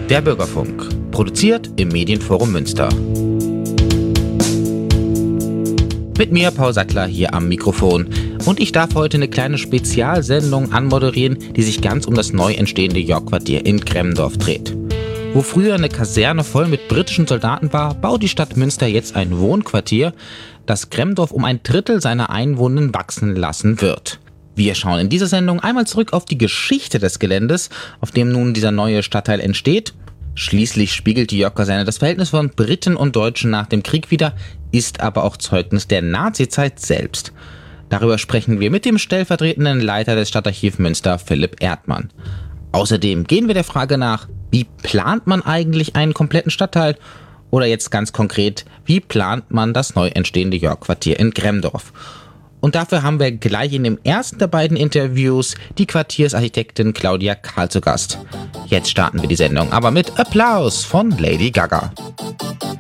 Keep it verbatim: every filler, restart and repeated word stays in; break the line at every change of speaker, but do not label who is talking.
Der Bürgerfunk, produziert im Medienforum Münster. Mit mir, Paul Sattler, hier am Mikrofon. Und ich darf heute eine kleine Spezialsendung anmoderieren, die sich ganz um das neu entstehende York-Quartier in Gremmendorf dreht. Wo früher eine Kaserne voll mit britischen Soldaten war, baut die Stadt Münster jetzt ein Wohnquartier, das Gremmendorf um ein Drittel seiner Einwohner wachsen lassen wird. Wir schauen in dieser Sendung einmal zurück auf die Geschichte des Geländes, auf dem nun dieser neue Stadtteil entsteht. Schließlich spiegelt die York-Kaserne das Verhältnis von Briten und Deutschen nach dem Krieg wider, ist aber auch Zeugnis der Nazizeit selbst. Darüber sprechen wir mit dem stellvertretenden Leiter des Stadtarchivs Münster, Philipp Erdmann. Außerdem gehen wir der Frage nach, wie plant man eigentlich einen kompletten Stadtteil? Oder jetzt ganz konkret, wie plant man das neu entstehende York-Quartier in Gremmendorf? Und dafür haben wir gleich in dem ersten der beiden Interviews die Quartiersarchitektin Claudia Karl zu Gast. Jetzt starten wir die Sendung aber mit Applaus von Lady Gaga.